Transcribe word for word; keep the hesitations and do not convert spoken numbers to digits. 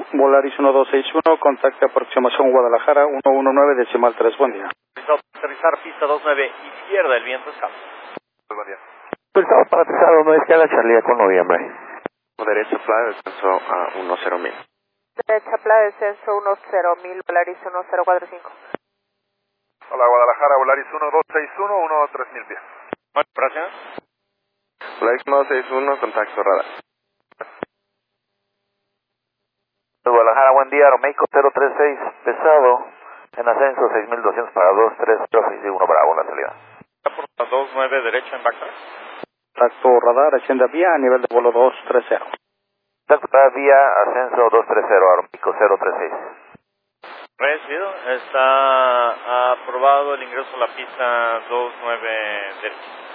Volaris uno dos seis uno, contacto aproximación Guadalajara uno uno nueve decimal tres, buen día. Aterrizar pista dos nueve, izquierda, el viento escapa. Buen día. Estamos para aterrizar dos nueve, izquierda, Charlie con noviembre. Derecha, playa, descenso a uno cero mil. Derecha, playa, descenso uno cero mil, Volaris uno cero cuatro cinco. Hola, Guadalajara, Volaris uno dos seis uno, uno tres mil pies. Gracias. Volaris uno dos seis uno, contacto radar. Guadalajara, buen día, Romeico cero tres seis, pesado, en ascenso seis mil doscientos para dos tres cero seis uno Bravo, la salida. Por dos nueve, derecha en backtrack. Contacto radar, hacienda vía a nivel de vuelo dos tres cero. Contacto vía, ascenso dos tres cero, Romeico cero tres seis. Recibido, está aprobado el ingreso a la pista dos nueve derecha.